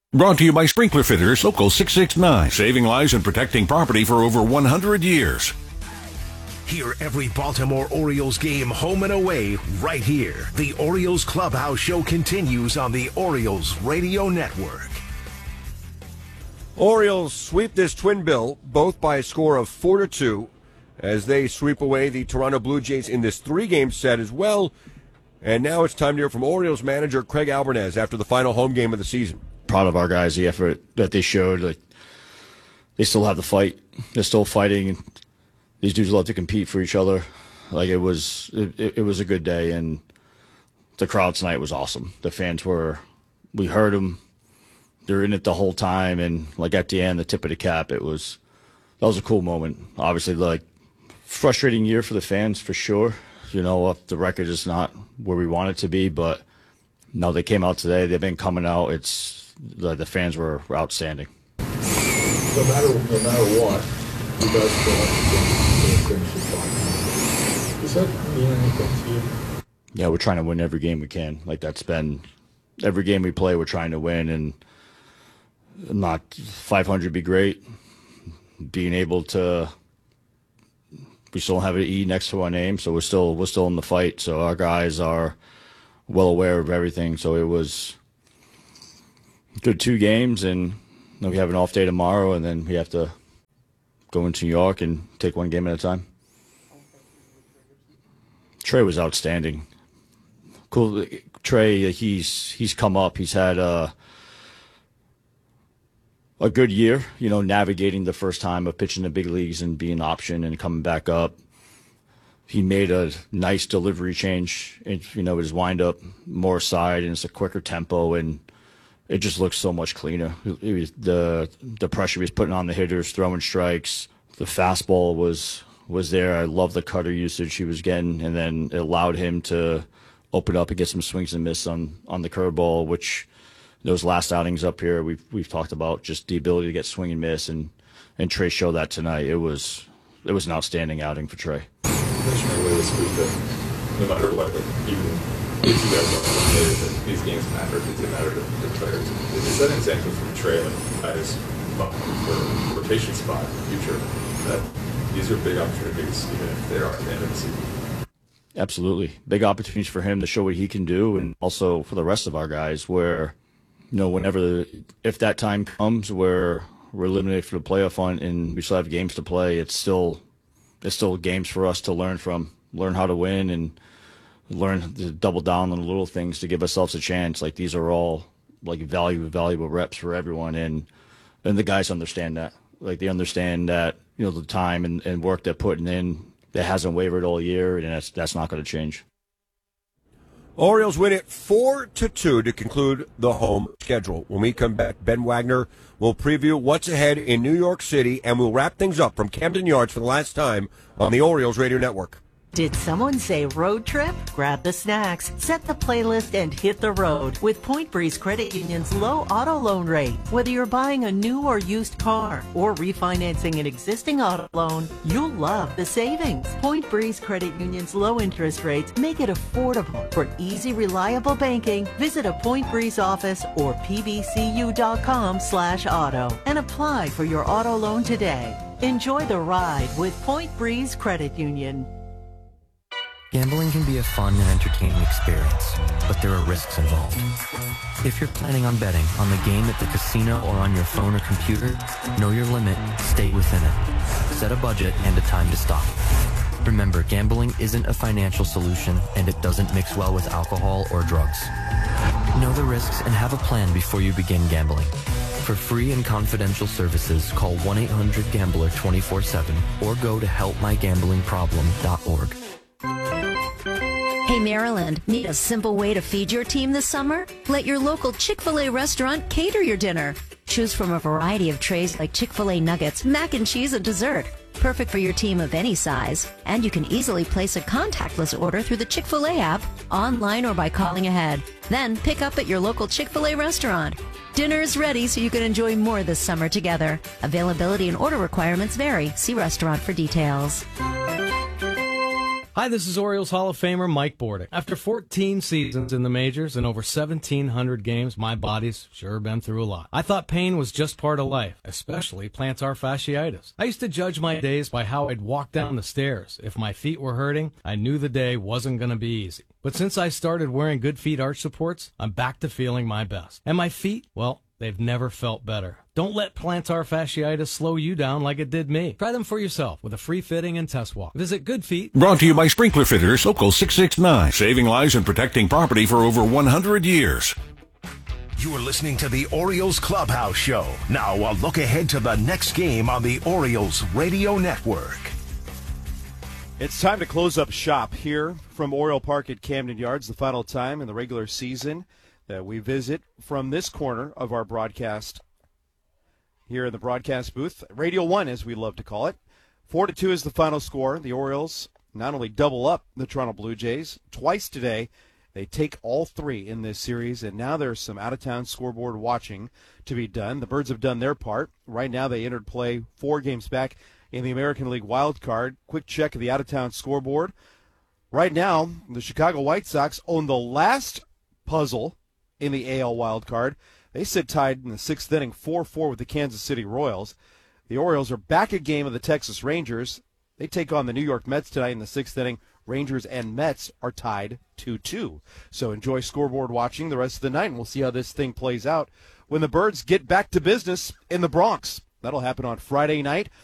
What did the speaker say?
Brought to you by Sprinkler Fitters Local 669, saving lives and protecting property for over 100 years. Hear every Baltimore Orioles game home and away right here. The Orioles Clubhouse Show continues on the Orioles Radio Network. Orioles sweep this twin bill, both by a score of 4-2, as they sweep away the Toronto Blue Jays in this three-game set as well. And now it's time to hear from Orioles manager Craig Albernez after the final home game of the season. Proud of our guys, the effort that they showed. Like, they still have the fight. They're still fighting. These dudes love to compete for each other. Like, it was a good day, and the crowd tonight was awesome. The fans we heard them. They're in it the whole time, and like at the end, the tip of the cap, that was a cool moment. Obviously, like, frustrating year for the fans for sure. You know, the record is not where we want it to be, but no, they came out today. They've been coming out. The fans were outstanding. No matter what, you guys still have to finish the fight. Does that mean anything to you? Yeah, we're trying to win every game we can. Like, that's been every game we play, we're trying to win, and not 500 be great. Being able to, we still have an E next to our name, so we're still in the fight. So our guys are well aware of everything. So it was good 2 games, and then we have an off day tomorrow, and then we have to go into New York and take one game at a time. Trey was outstanding. Cool. Trey, he's come up. He's had a good year, you know, navigating the first time of pitching the big leagues and being an option and coming back up. He made a nice delivery change, you know, his windup more side, and it's a quicker tempo, and it just looks so much cleaner. The pressure he was putting on the hitters, throwing strikes, the fastball was there. I love the cutter usage he was getting, and then it allowed him to open up and get some swings and miss on the curveball, which those last outings up here we've talked about, just the ability to get swing and miss, and Trey showed that tonight. It was an outstanding outing for Trey. Earlier this week that no matter what, even if you guys don't play, that these games matter because they matter to the players. Is that an example from Trey and guys for a rotation spot in the future, that these are big opportunities even if they are at the end of the season? Absolutely. Big opportunities for him to show what he can do, and also for the rest of our guys where, you know, if that time comes where we're eliminated for the playoff hunt and we still have games to play, it's still games for us to learn how to win, and learn to double down on the little things to give ourselves a chance. Like, these are all like valuable reps for everyone, and the guys understand that. Like, they understand that, you know, the time and work they're putting in that hasn't wavered all year, and that's not going to change. Orioles win it 4-2 to conclude the home schedule. When we come back, Ben Wagner will preview what's ahead in New York City, and we'll wrap things up from Camden Yards for the last time on the Orioles Radio Network. Did someone say road trip? Grab the snacks, set the playlist, and hit the road with Point Breeze Credit Union's low auto loan rate. Whether you're buying a new or used car or refinancing an existing auto loan, you'll love the savings. Point Breeze Credit Union's low interest rates make it affordable. For easy, reliable banking, visit a Point Breeze office or pbcu.com/auto and apply for your auto loan today. Enjoy the ride with Point Breeze Credit Union. Gambling can be a fun and entertaining experience, but there are risks involved. If you're planning on betting on the game at the casino or on your phone or computer, know your limit, stay within it. Set a budget and a time to stop. Remember, gambling isn't a financial solution, and it doesn't mix well with alcohol or drugs. Know the risks and have a plan before you begin gambling. For free and confidential services, call 1-800-GAMBLER 24/7 or go to helpmygamblingproblem.org. Hey Maryland, need a simple way to feed your team this summer? Let your local Chick-fil-A restaurant cater your dinner. Choose from a variety of trays like Chick-fil-A nuggets, mac and cheese, and dessert. Perfect for your team of any size. And you can easily place a contactless order through the Chick-fil-A app, online, or by calling ahead. Then pick up at your local Chick-fil-A restaurant. Dinner is ready so you can enjoy more this summer together. Availability and order requirements vary. See restaurant for details. Hi, this is Orioles Hall of Famer Mike Bordick. After 14 seasons in the majors and over 1,700 games, my body's sure been through a lot. I thought pain was just part of life, especially plantar fasciitis. I used to judge my days by how I'd walk down the stairs. If my feet were hurting, I knew the day wasn't going to be easy. But since I started wearing Good Feet arch supports, I'm back to feeling my best. And my feet, well, they've never felt better. Don't let plantar fasciitis slow you down like it did me. Try them for yourself with a free fitting and test walk. Visit Good Feet. Brought to you by Sprinkler Fitters Local 669. Saving lives and protecting property for over 100 years. You are listening to the Orioles Clubhouse Show. Now a look ahead to the next game on the Orioles Radio Network. It's time to close up shop here from Oriole Park at Camden Yards, the final time in the regular season that we visit from this corner of our broadcast here in the broadcast booth. Radio 1, as we love to call it. 4-2 is the final score. The Orioles not only double up the Toronto Blue Jays twice today, they take all three in this series, and now there's some out-of-town scoreboard watching to be done. The Birds have done their part. Right now they entered play 4 games back in the American League wild card. Quick check of the out-of-town scoreboard. Right now, the Chicago White Sox own the last puzzle in the AL wild card. They sit tied in the 6th inning, 4-4 with the Kansas City Royals. The Orioles are back a game of the Texas Rangers. They take on the New York Mets tonight in the 6th inning. Rangers and Mets are tied 2-2. So enjoy scoreboard watching the rest of the night, and we'll see how this thing plays out when the Birds get back to business in the Bronx. That'll happen on Friday night